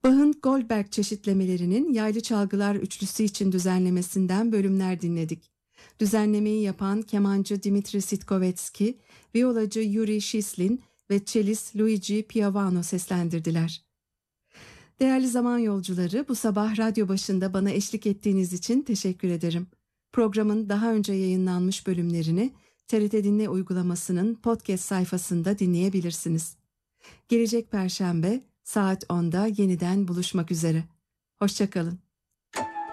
Bach'ın Goldberg çeşitlemelerinin yaylı çalgılar üçlüsü için düzenlemesinden bölümler dinledik. Düzenlemeyi yapan kemancı Dmitri Sitkovetsky, violacı Yuri Shislin ve çelist Luigi Piovano seslendirdiler. Değerli zaman yolcuları, bu sabah radyo başında bana eşlik ettiğiniz için teşekkür ederim. Programın daha önce yayınlanmış bölümlerini TRT Dinle uygulamasının podcast sayfasında dinleyebilirsiniz. Gelecek Perşembe saat 10'da yeniden buluşmak üzere. Hoşça kalın.